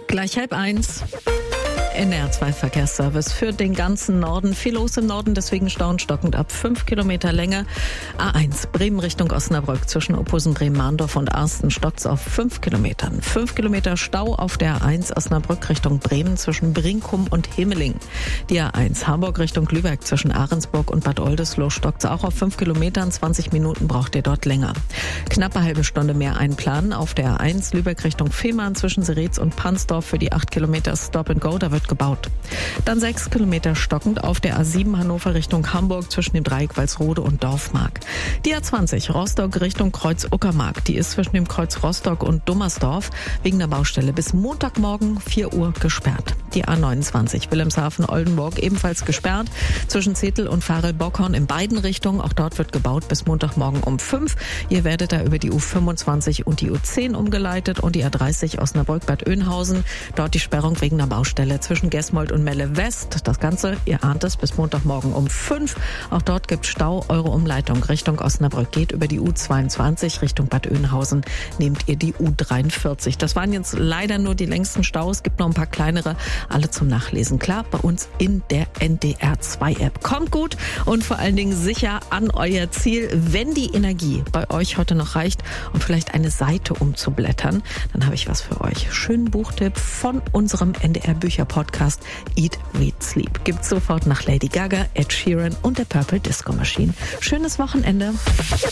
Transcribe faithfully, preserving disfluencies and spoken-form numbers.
Gleich halb eins. N R zwei Verkehrsservice für den ganzen Norden. Viel los im Norden, deswegen stauen stockend ab fünf Kilometer Länge. A eins Bremen Richtung Osnabrück zwischen Ophusen, Bremen-Mahndorf und Arsten stockt's auf fünf Kilometern. fünf Kilometer Stau auf der A eins Osnabrück Richtung Bremen zwischen Brinkum und Himmeling. Die A eins Hamburg Richtung Lübeck zwischen Ahrensburg und Bad Oldesloe stockt's auch auf fünf Kilometern. zwanzig Minuten braucht ihr dort länger. Knappe halbe Stunde mehr einplanen auf der A eins Lübeck Richtung Fehmarn zwischen Seretz und Pansdorf für die acht Kilometer Stop and Go. Da wird gebaut. Dann sechs Kilometer stockend auf der A sieben Hannover Richtung Hamburg zwischen dem Dreieck Walsrode und Dorfmark. Die A zwanzig Rostock Richtung Kreuz Uckermark, die ist zwischen dem Kreuz Rostock und Dummersdorf wegen der Baustelle bis Montagmorgen vier Uhr gesperrt. Die A neunundzwanzig Wilhelmshaven-Oldenburg ebenfalls gesperrt zwischen Zetel und Farel-Bockhorn in beiden Richtungen. Auch dort wird gebaut bis Montagmorgen um fünf. Ihr werdet da über die U fünfundzwanzig und die U zehn umgeleitet und die A dreißig Osnabrück-Bad Oeynhausen. Dort die Sperrung wegen der Baustelle zwischen Gesmold und Melle West. Das Ganze, ihr ahnt es, bis Montagmorgen um fünf. Auch dort gibt Stau. Eure Umleitung Richtung Osnabrück geht über die U zweiundzwanzig Richtung Bad Oeynhausen. Nehmt ihr die U dreiundvierzig. Das waren jetzt leider nur die längsten Staus. Es gibt noch ein paar kleinere. Alle zum Nachlesen. Klar, bei uns in der N D R zwei App. Kommt gut und vor allen Dingen sicher an euer Ziel. Wenn die Energie bei euch heute noch reicht, um vielleicht eine Seite umzublättern, dann habe ich was für euch. Schönen Buchtipp von unserem N D R Bücher Podcast Eat, Read, Sleep. Gibt's sofort nach Lady Gaga, Ed Sheeran und der Purple Disco Machine. Schönes Wochenende.